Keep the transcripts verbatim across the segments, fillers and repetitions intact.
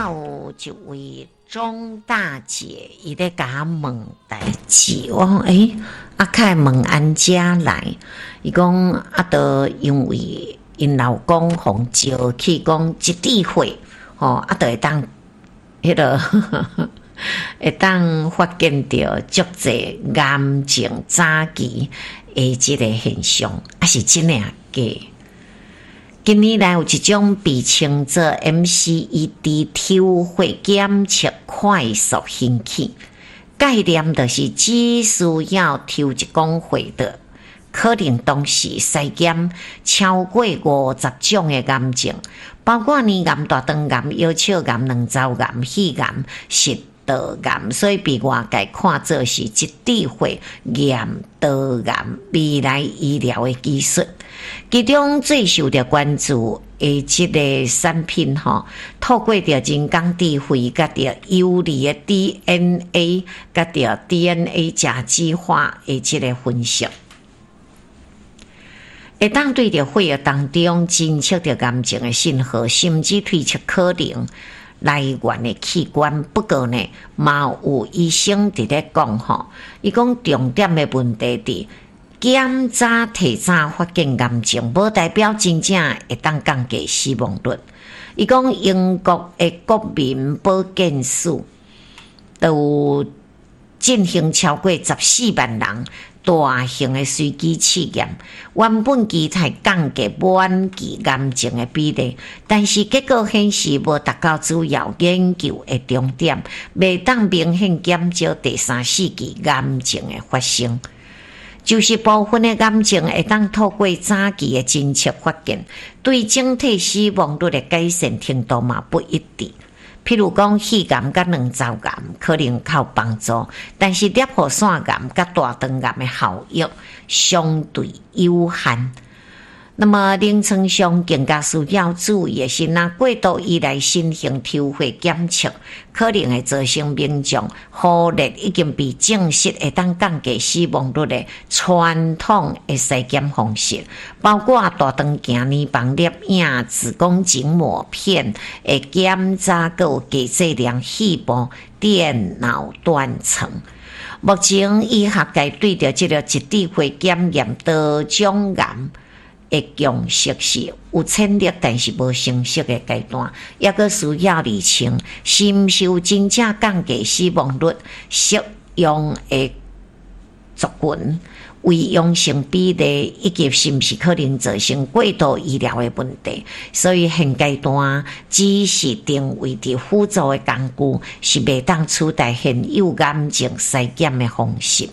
有一位钟大姐，伊咧甲我问代志，我讲诶，啊，开问安家来，伊讲啊，都因为因老公互招去讲一地会，吼、哦，啊，都会当迄、那个会当发现到足侪癌症早期的即个现象，啊，是真诶假？近年来有一种被称作 M C E D 抽血检测快速兴起，概念就是只需要抽一公血的，可能同时筛检超过五十种的癌症，包括黏癌、大肠癌、腰鞘癌、卵巢癌、肺癌、食道癌，所以被外界看作是一滴血验道癌未来医疗的技术。其中最受到关注的这个产品吼，透过着人工智慧，甲着优利的 D N A， 甲着 D N A 甲基化的这个分析，会当对着血液当中侦测着癌症的信号，甚至推测可能来源的器官。不过呢，嘛有医生伫咧讲吼，伊讲重点的问题伫检早提早发现癌症，无代表真正会当降低死亡率。伊讲英国的国民保健署都有进行超过十四万人大型的随机试验，原本期待降低晚期癌症的比例，但是结果显示无达到主要研究的重点，未当明显减少第三世纪癌症的发生。就是部分的癌症会当透过早期的侦测发现，对整体死亡率的改善程度嘛不一致。譬如讲，肺癌甲卵巢癌可能靠帮助，但是裂喉腺癌甲大肠癌的效益相对有限。那么临床上更加需要注意的是，若过度依赖新型抽血检测，可能会造成民众忽略已经被证实会当降低死亡率的传统的筛检方式，包括大肠镜、黏房粒影、子宫颈抹片的检查，还有低剂量细胞电脑断层。目前医学界对着这个一滴血检验多种癌的共识是有潜力，但是无成熟的阶段，也阁需要厘清是毋是有真正降低死亡率适用的族群、为用性比例，以及是毋是可能造成过度医疗的问题。所以现阶段只是定位伫辅助的工具，是未当取代现有癌症筛检的方式。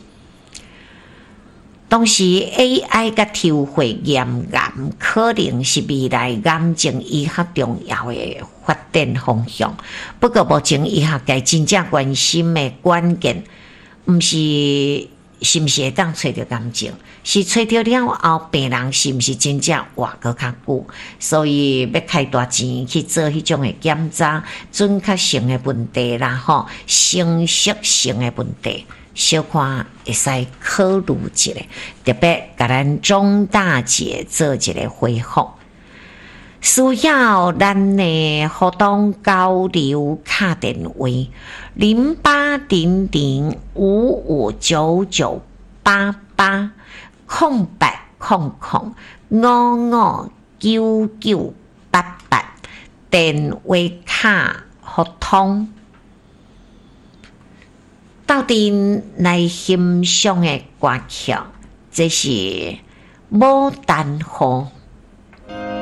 同时 A I 甲抽血验癌可能是未来癌症医学重要的发展方向。不过目前医学界真正关心的关键，毋是是毋是会当找到癌症，是找到了后病人是毋是真正活搁较久。所以要开大钱去做迄种的检查，准确性的问题啦，吼，成熟性的问题。小看会使考虑一下，特别甲咱钟大姐做一个回复，需要咱的互动交流卡电话零八零零五五九九八八空白空空五五九九八八电话卡互通。到底来欣赏的歌曲，这是牡丹河。